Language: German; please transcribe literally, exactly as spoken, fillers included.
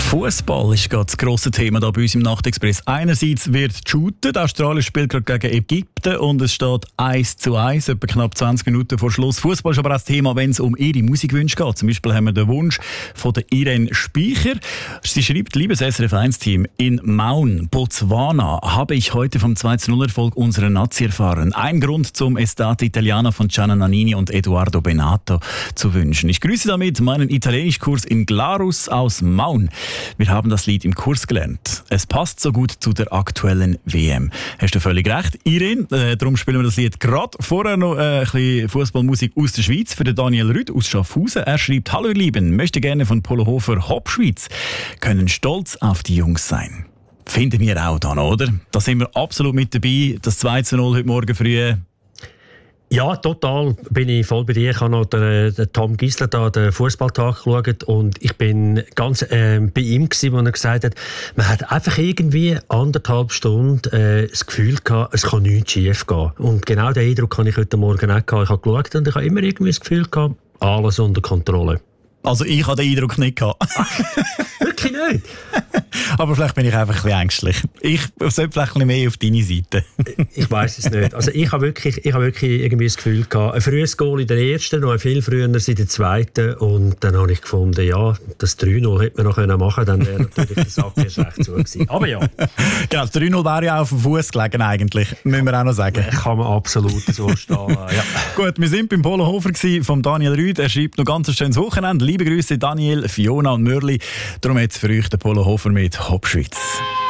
Fußball ist gerade das grosse Thema hier bei uns im Nachtexpress. Einerseits wird geshootet, Australien spielt gerade gegen Ägypten und es steht eins zu eins, etwa knapp zwanzig Minuten vor Schluss. Fußball ist aber auch das Thema, wenn es um ihre Musikwünsche geht. Zum Beispiel haben wir den Wunsch von der Irene Speicher. Sie schreibt: Liebes S R F eins Team, in Maun, Botswana, habe ich heute vom zwei zu null Erfolg unserer Nazi erfahren. Ein Grund zum Estate Italiana von Gianna Nannini und Edoardo Benato zu wünschen. Ich grüße damit meinen Italienischkurs in Glarus aus Maun. Wir haben das Lied im Kurs gelernt. Es passt so gut zu der aktuellen W M. Hast du völlig recht, Irene. Äh, darum spielen wir das Lied gerade. Vorher noch äh, ein bisschen Fußballmusik aus der Schweiz für den Daniel Rüd aus Schaffhausen. Er schreibt: Hallo ihr Lieben, möchte gerne von Polo Hofer Hop Schweiz. Können stolz auf die Jungs sein. Finden wir auch dann, oder? Da sind wir absolut mit dabei. Das zwei zu null heute Morgen früh. Ja, total bin ich voll bei dir. Ich habe noch den, den Tom Gisler da, den Fußballtag geschaut und ich bin ganz äh, bei ihm gewesen, wo er gesagt hat, man hat einfach irgendwie anderthalb Stunden äh, das Gefühl gehabt, es kann nichts schief gehen. Und genau den Eindruck habe ich heute Morgen auch gehabt. Ich habe geschaut und ich habe immer irgendwie das Gefühl gehabt, alles unter Kontrolle. Also ich habe den Eindruck nicht gehabt. Wirklich nicht? Aber vielleicht bin ich einfach ein bisschen ängstlich. Ich sollte vielleicht ein bisschen mehr auf deine Seite. Ich weiss es nicht. Also ich habe wirklich, ich habe wirklich irgendwie das Gefühl gehabt, ein frühes Goal in der ersten, noch ein viel früher in der zweiten. Und dann habe ich gefunden, ja, das drei null hätte man noch machen können, dann wäre natürlich der Sack erst recht zu gewesen. Aber ja. Genau, das drei null wäre ja auch auf dem Fuß gelegen eigentlich, müssen wir auch noch sagen. Kann man absolut so stehen. Ja. Gut, wir sind beim Polo Hofer von Daniel Rüd. Er schreibt noch ganz ein schönes Wochenende. Liebe Grüße Daniel, Fiona und Mörli. Darum jetzt für euch der Polo Hofer mit Hop Schweiz.